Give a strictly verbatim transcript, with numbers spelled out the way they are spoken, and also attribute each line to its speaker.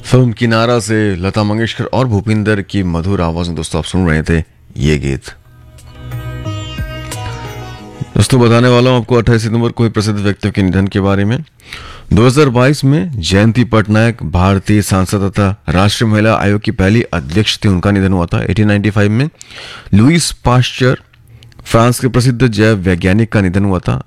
Speaker 1: Film किनारा से लता मंगेशकर और भूपिंदर की मधुर आवाज में दोस्तों आप सुन रहे थे ये गीत। दोस्तों बताने वाला हूं आपको अट्ठाईस सितंबर को एक प्रसिद्ध व्यक्तियों के निधन के बारे में। दो हज़ार बाईस में जयंती पटनायक भारतीय सांसद तथा राष्ट्रीय महिला आयोग की पहली अध्यक्ष थी, उनका निधन हुआ था अठारह सौ पचानवे में। लुईस पास्चर फ्रांस के प्रसिद्ध जैव वैज्ञानिक का निधन हुआ था